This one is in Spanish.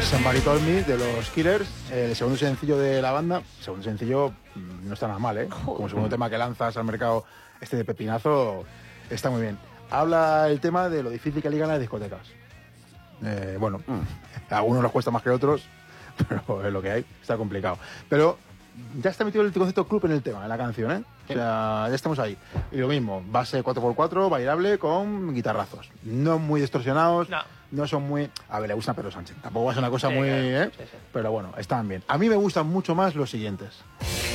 Somebody Told Me de los Killers, el segundo sencillo de la banda. Segundo sencillo no está nada mal, ¿eh? Como segundo tema que lanzas al mercado de pepinazo, está muy bien. Habla el tema de lo difícil que ligan las discotecas. Bueno, a algunos les cuesta más que a otros, pero es lo que hay, está complicado. Pero ya está metido el concepto club en el tema, en la canción, ¿eh? O sea, ya estamos ahí. Y lo mismo, base 4x4, bailable con guitarrazos. No muy distorsionados, no son muy... A ver, le gustan Pedro Sánchez. Tampoco es una cosa muy... claro, ¿eh? sí. Pero bueno, están bien. A mí me gustan mucho más los siguientes.